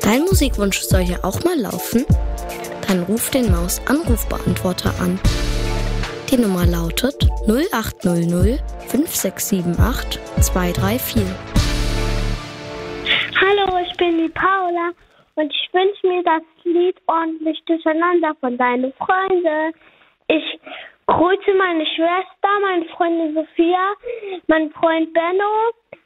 Dein Musikwunsch soll ja auch mal laufen? Dann ruf den Maus-Anrufbeantworter an. Die Nummer lautet 0800 5678 234. Hallo, ich bin die Paula und ich wünsche mir das Lied ordentlich durcheinander von deinen Freunden. Ich grüße meine Schwester, meine Freundin Sophia, meinen Freund Benno,